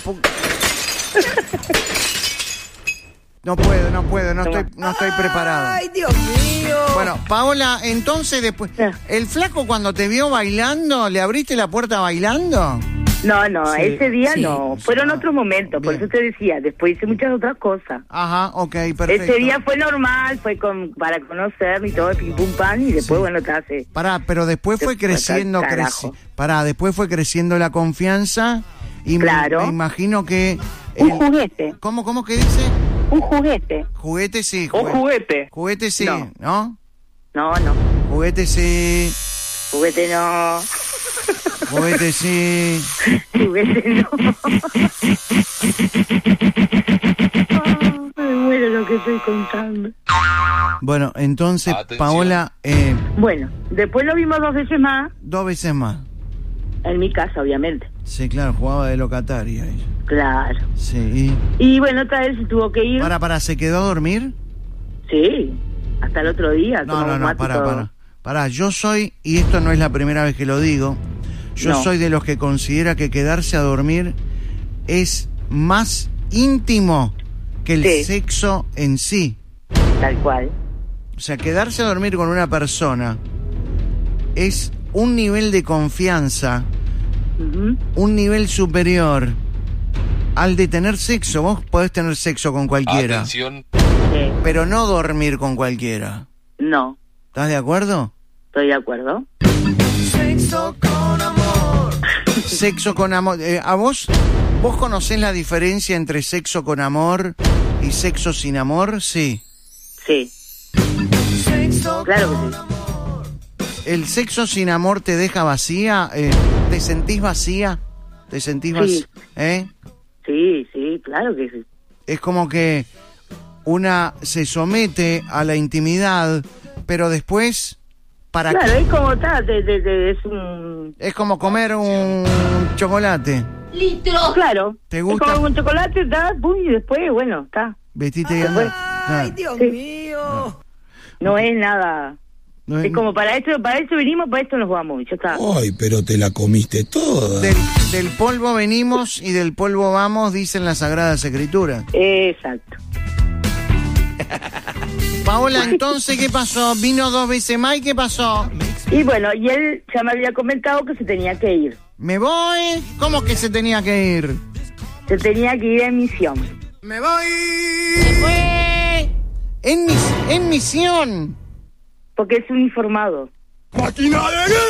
No puedo, no estoy preparado. ¡Ay, Dios mío! Bueno, Paola, entonces después, ¿el flaco cuando te vio bailando, le abriste la puerta bailando? No, Sí, ese día sí, no. Fueron otros momentos, por bien. eso te decía. Después hice muchas otras cosas. Ajá, ok, perfecto. Ese día fue normal, fue para conocer y todo, pim pum pan, y después, Sí. bueno, te hace. Pará, pero después fue creciendo, después fue creciendo la confianza y Claro. me imagino que... Un juguete. ¿Cómo que dice? Un juguete. Juguete sí. Un juguete. Juguete sí, No. ¿no? No. Juguete sí. Juguete no. Juguete sí. Juguete no. Me muero lo que estoy contando. Bueno, entonces, Atención. Paola, Bueno, después lo vimos 2 veces más, 2 veces más. en mi casa, obviamente. Sí, claro, jugaba de locataria ella. Claro. Sí. Y bueno, otra vez se tuvo que ir. ¿Se quedó a dormir? Sí, hasta el otro día. tomamos mate y todo. Pará, yo soy, y esto no es la primera vez que lo digo, yo No. soy de los que considera que quedarse a dormir es más íntimo que el Sí. sexo en sí. Tal cual. O sea, quedarse a dormir con una persona es un nivel de confianza, Ujú. un nivel superior al de tener sexo. Vos podés tener sexo con cualquiera, Atención. Sí. pero no dormir con cualquiera. No, ¿Estás de acuerdo? estoy de acuerdo. Sexo con amor. Sexo con amor. ¿Vos conocés la diferencia entre sexo con amor y sexo sin amor? Sí. Sí, Sexo claro que con sí. amor. ¿El sexo sin amor te deja vacía? ¿Te sentís vacía? ¿Te sentís vacía? Sí, claro que sí. Es como que una se somete a la intimidad, pero después, ¿para Claro, qué? es como está, es un... Es como comer un chocolate. Claro. ¿Te gusta? Es como un chocolate, está, pum, y después, bueno, está. Vestite y andá. ¡Ay, Dios Sí. mío! No es nada. No Es como para eso vinimos, para esto nos vamos, ya está. Ay, pero te la comiste toda. Del polvo venimos y del polvo vamos, dicen las Sagradas Escrituras. Exacto. Paola, entonces, ¿qué pasó? ¿Vino 2 veces más y qué pasó? Y bueno, y él ya me había comentado que se tenía que ir. ¿Me voy? ¿Cómo que se tenía que ir? Se tenía que ir en misión. ¡Me voy! ¡Fue! En misión. Porque es uniformado. ¡Máquina de guerra!